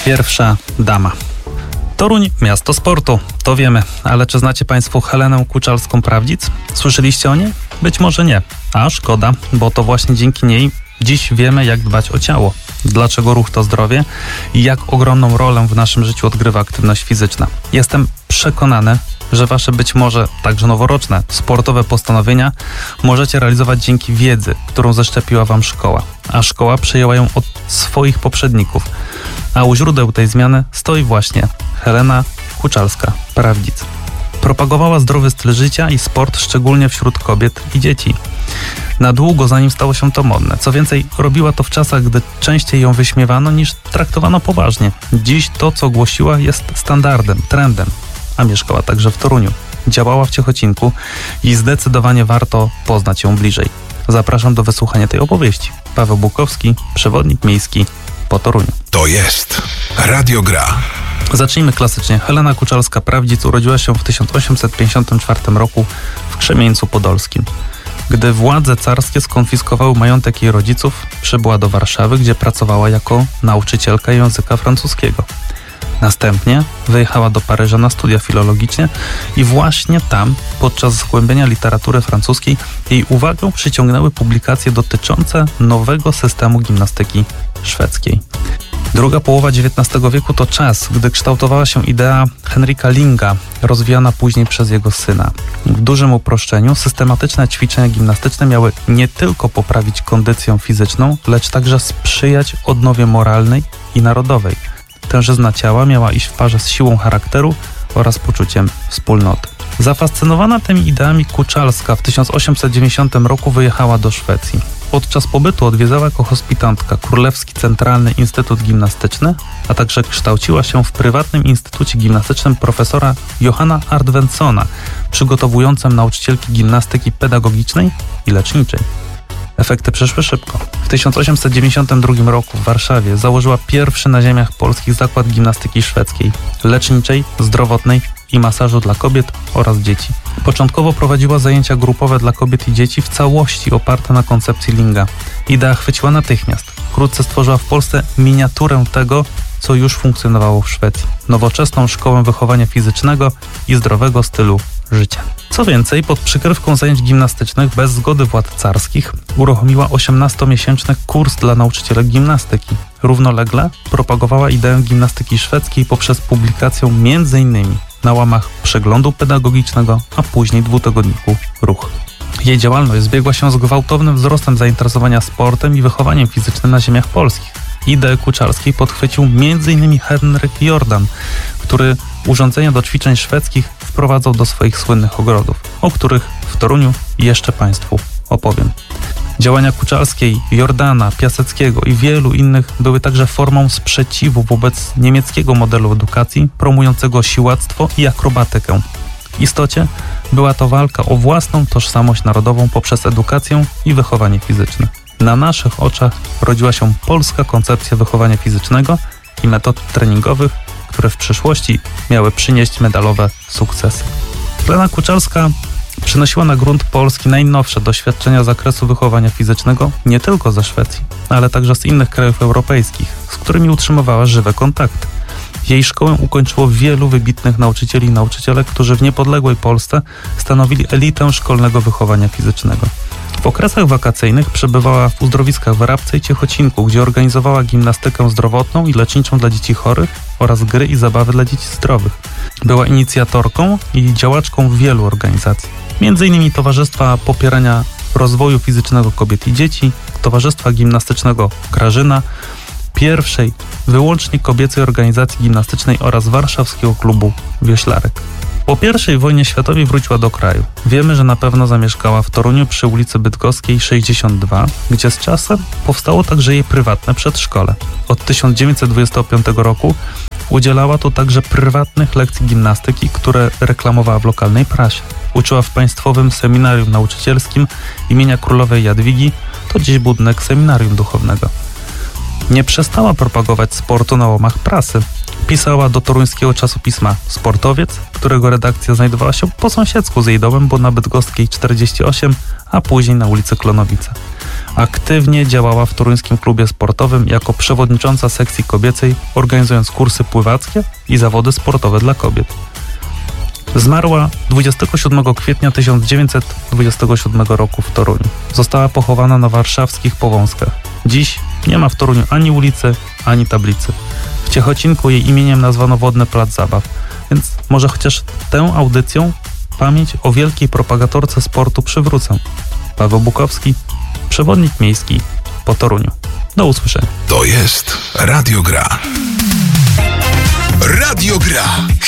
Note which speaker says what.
Speaker 1: Pierwsza dama. Toruń, miasto sportu, to wiemy, ale czy znacie Państwo Helenę Kuczalską-Prawdzic? Słyszeliście o niej? Być może nie, a szkoda, bo to właśnie dzięki niej dziś wiemy, jak dbać o ciało, dlaczego ruch to zdrowie i jak ogromną rolę w naszym życiu odgrywa aktywność fizyczna. Jestem przekonany, że Wasze być może także noworoczne sportowe postanowienia możecie realizować dzięki wiedzy, którą zaszczepiła Wam szkoła, a szkoła przejęła ją od swoich poprzedników. A u źródeł tej zmiany stoi właśnie Helena Kuczalska-Prawdzic. Propagowała zdrowy styl życia i sport, szczególnie wśród kobiet i dzieci. Na długo, zanim stało się to modne. Co więcej, robiła to w czasach, gdy częściej ją wyśmiewano niż traktowano poważnie. Dziś to, co głosiła, jest standardem, trendem, a mieszkała także w Toruniu. Działała w Ciechocinku i zdecydowanie warto poznać ją bliżej. Zapraszam do wysłuchania tej opowieści. Paweł Bukowski, przewodnik miejski po Toruniu.
Speaker 2: To jest Radio Gra.
Speaker 1: Zacznijmy klasycznie. Helena Kuczalska-Prawdzic urodziła się w 1854 roku w Krzemieńcu Podolskim. Gdy władze carskie skonfiskowały majątek jej rodziców, przybyła do Warszawy, gdzie pracowała jako nauczycielka języka francuskiego. Następnie wyjechała do Paryża na studia filologiczne i właśnie tam, podczas zgłębienia literatury francuskiej, jej uwagę przyciągnęły publikacje dotyczące nowego systemu gimnastyki szwedzkiej. Druga połowa XIX wieku to czas, gdy kształtowała się idea Henryka Linga, rozwijana później przez jego syna. W dużym uproszczeniu systematyczne ćwiczenia gimnastyczne miały nie tylko poprawić kondycję fizyczną, lecz także sprzyjać odnowie moralnej i narodowej. Tężyzna ciała miała iść w parze z siłą charakteru oraz poczuciem wspólnoty. Zafascynowana tymi ideami Kuczalska w 1890 roku wyjechała do Szwecji. Podczas pobytu odwiedzała jako hospitantka Królewski Centralny Instytut Gimnastyczny, a także kształciła się w prywatnym instytucie gimnastycznym profesora Johanna Arndtsona, przygotowującym nauczycielki gimnastyki pedagogicznej i leczniczej. Efekty przyszły szybko. W 1892 roku w Warszawie założyła pierwszy na ziemiach polskich zakład gimnastyki szwedzkiej, leczniczej, zdrowotnej i masażu dla kobiet oraz dzieci. Początkowo prowadziła zajęcia grupowe dla kobiet i dzieci w całości oparte na koncepcji Linga. Idea chwyciła natychmiast. Wkrótce stworzyła w Polsce miniaturę tego, co już funkcjonowało w Szwecji. Nowoczesną szkołę wychowania fizycznego i zdrowego stylu życia. Co więcej, pod przykrywką zajęć gimnastycznych bez zgody władz carskich uruchomiła 18-miesięczny kurs dla nauczycielek gimnastyki. Równolegle propagowała ideę gimnastyki szwedzkiej poprzez publikację m.in. na łamach Przeglądu Pedagogicznego, a później dwutygodniku Ruch. Jej działalność zbiegła się z gwałtownym wzrostem zainteresowania sportem i wychowaniem fizycznym na ziemiach polskich. Ideę Kuczalskiej podchwycił m.in. Henryk Jordan, który urządzenia do ćwiczeń szwedzkich wprowadzał do swoich słynnych ogrodów, o których w Toruniu jeszcze Państwu opowiem. Działania Kuczalskiej, Jordana, Piaseckiego i wielu innych były także formą sprzeciwu wobec niemieckiego modelu edukacji promującego siłactwo i akrobatykę. W istocie była to walka o własną tożsamość narodową poprzez edukację i wychowanie fizyczne. Na naszych oczach rodziła się polska koncepcja wychowania fizycznego i metod treningowych, które w przyszłości miały przynieść medalowe sukcesy. Helena Kuczalska przynosiła na grunt Polski najnowsze doświadczenia z zakresu wychowania fizycznego nie tylko ze Szwecji, ale także z innych krajów europejskich, z którymi utrzymywała żywe kontakty. Jej szkołę ukończyło wielu wybitnych nauczycieli i nauczycielek, którzy w niepodległej Polsce stanowili elitę szkolnego wychowania fizycznego. W okresach wakacyjnych przebywała w uzdrowiskach w Rabce i Ciechocinku, gdzie organizowała gimnastykę zdrowotną i leczniczą dla dzieci chorych oraz gry i zabawy dla dzieci zdrowych. Była inicjatorką i działaczką wielu organizacji, m.in. Towarzystwa Popierania Rozwoju Fizycznego Kobiet i Dzieci, Towarzystwa Gimnastycznego Grażyna, pierwszej wyłącznie kobiecej organizacji gimnastycznej oraz Warszawskiego Klubu Wioślarek. Po I wojnie światowej wróciła do kraju. Wiemy, że na pewno zamieszkała w Toruniu przy ulicy Bydgoskiej 62, gdzie z czasem powstało także jej prywatne przedszkole. Od 1925 roku udzielała tu także prywatnych lekcji gimnastyki, które reklamowała w lokalnej prasie. Uczyła w Państwowym Seminarium Nauczycielskim imienia Królowej Jadwigi, to dziś budynek seminarium duchownego. Nie przestała propagować sportu na łamach prasy. Pisała do toruńskiego czasopisma Sportowiec, którego redakcja znajdowała się po sąsiedzku z jej domem, bo na Bydgoskiej 48, a później na ulicy Klonowice. Aktywnie działała w toruńskim klubie sportowym jako przewodnicząca sekcji kobiecej, organizując kursy pływackie i zawody sportowe dla kobiet. Zmarła 27 kwietnia 1927 roku w Toruniu. Została pochowana na warszawskich Powązkach. Dziś nie ma w Toruniu ani ulicy, ani tablicy. W Ciechocinku jej imieniem nazwano Wodny Plac Zabaw, więc może chociaż tę audycją pamięć o wielkiej propagatorce sportu przywrócę. Paweł Bukowski, przewodnik miejski po Toruniu. Do usłyszenia.
Speaker 2: To jest Radio Gra. Radio Gra.